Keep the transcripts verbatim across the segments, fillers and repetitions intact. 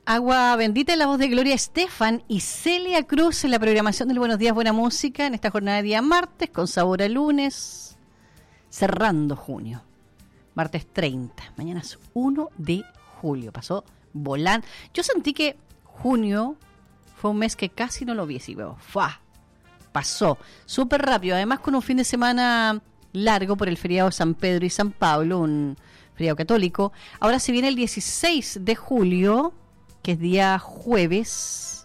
Agua Bendita en la voz de Gloria Estefan y Celia Cruz en la programación del Buenos Días, Buena Música en esta jornada de día martes con sabor a lunes, cerrando junio, martes treinta, mañana es uno de julio, pasó volando. Yo sentí que junio fue un mes que casi no lo vi, así veo, ¡fua! Pasó súper rápido, además con un fin de semana largo por el feriado de San Pedro y San Pablo, un feriado católico. Ahora se viene el dieciséis de julio, que es día jueves.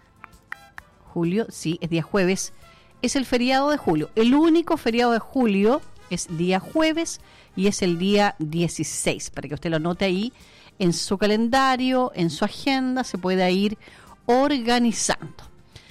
Julio, sí, es día jueves. Es el feriado de julio. El único feriado de julio es día jueves y es el día dieciséis. Para que usted lo anote ahí en su calendario, en su agenda, se pueda ir organizando.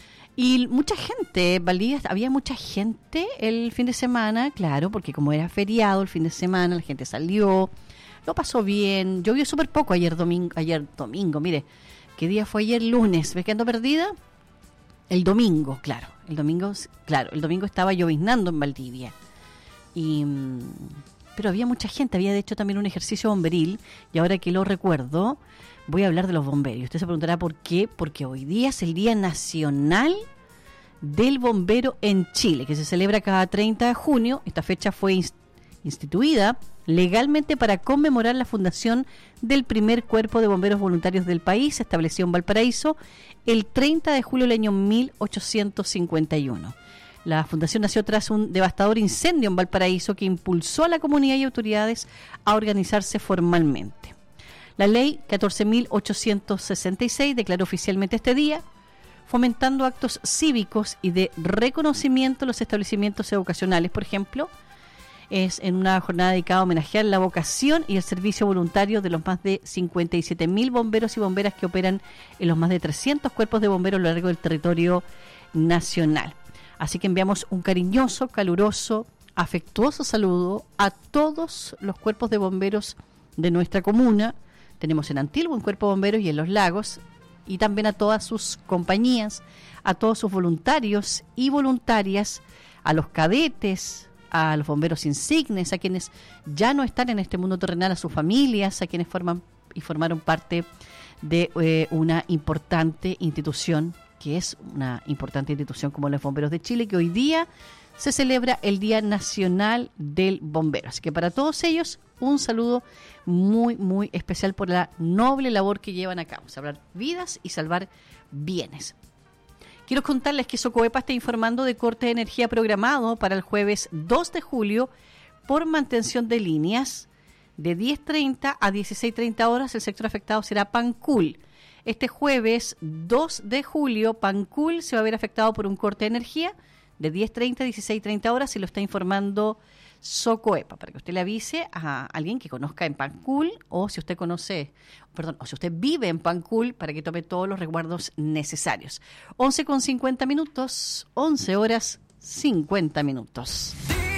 Y mucha gente, Valdivia, había mucha gente el fin de semana, claro, porque como era feriado el fin de semana, la gente salió, lo pasó bien, llovió súper poco ayer domingo, ayer domingo, mire, ¿qué día fue ayer? Lunes, ¿ves que ando perdida? El domingo, claro, el domingo, claro, el domingo estaba lloviznando en Valdivia, y, pero había mucha gente, había de hecho también un ejercicio bomberil, y ahora que lo recuerdo, voy a hablar de los bomberos. Usted se preguntará por qué, porque hoy día es el Día Nacional del Bombero en Chile, que se celebra cada treinta de junio. Esta fecha fue instituida legalmente para conmemorar la fundación del primer cuerpo de bomberos voluntarios del país, establecido en Valparaíso el treinta de julio del año mil ochocientos cincuenta y uno. La fundación nació tras un devastador incendio en Valparaíso que impulsó a la comunidad y autoridades a organizarse formalmente. La ley catorce mil ochocientos sesenta y seis declaró oficialmente este día, fomentando actos cívicos y de reconocimiento a los establecimientos educacionales, por ejemplo, es en una jornada dedicada a homenajear la vocación y el servicio voluntario de los más de cincuenta y siete mil bomberos y bomberas que operan en los más de trescientos cuerpos de bomberos a lo largo del territorio nacional. Así que enviamos un cariñoso, caluroso, afectuoso saludo a todos los cuerpos de bomberos de nuestra comuna. Tenemos en Antilbo un cuerpo de bomberos y en Los Lagos, y también a todas sus compañías, a todos sus voluntarios y voluntarias, a los cadetes, a los bomberos insignes, a quienes ya no están en este mundo terrenal, a sus familias, a quienes forman y formaron parte de eh, una importante institución, que es una importante institución como los Bomberos de Chile, que hoy día se celebra el Día Nacional del Bombero. Así que para todos ellos, un saludo muy, muy especial por la noble labor que llevan a cabo, salvar vidas y salvar bienes. Quiero contarles que Socoepa está informando de corte de energía programado para el jueves dos de julio por mantención de líneas de diez treinta a dieciséis treinta horas. El sector afectado será Pancul. Este jueves dos de julio, Pancul se va a ver afectado por un corte de energía de diez treinta a dieciséis treinta horas, y lo está informando Socoepa, para que usted le avise a alguien que conozca en Pancul, o si usted conoce, perdón, o si usted vive en Pancul, para que tome todos los resguardos necesarios. once con cincuenta minutos, once horas cincuenta minutos.